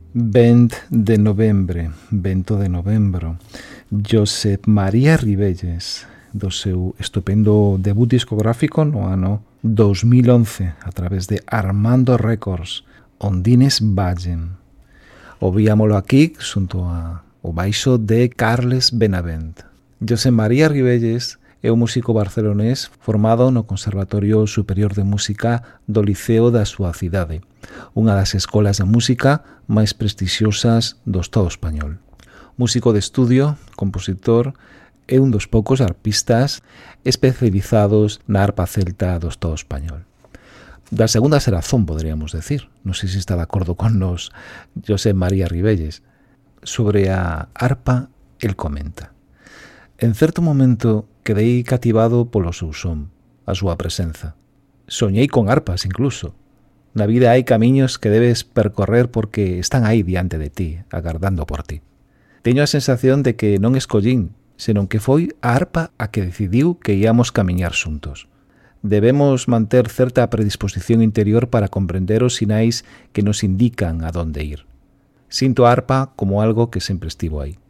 Vento de novembro. Josep María Ribelles, do seu estupendo debut discográfico no ano 2011 a través de Armando Records, Ondines Vallen. Ouvíamolo aquí xunto ao baixo de Carles Benavent. Josep María Ribelles é un músico barcelonés formado no Conservatorio Superior de Música do Liceo da súa cidade, unha das escolas de música máis prestixiosas do Estado español. Músico de estudio, compositor, é un dos poucos arpistas especializados na arpa celta do Estado español. Da segunda xeración, poderíamos decir. Non sei se está de acordo con nos Josep María Ribelles. Sobre a arpa, el comenta: en certo momento quedei cativado polo seu son, a súa presenza. Soñei con arpas incluso. Na vida hai camiños que debes percorrer porque están aí diante de ti, agardando por ti. Teño a sensación de que non escollín, senón que foi a arpa a que decidiu que íamos camiñar xuntos. Debemos manter certa predisposición interior para comprender os sinais que nos indican a donde ir. Sinto a arpa como algo que sempre estivo aí.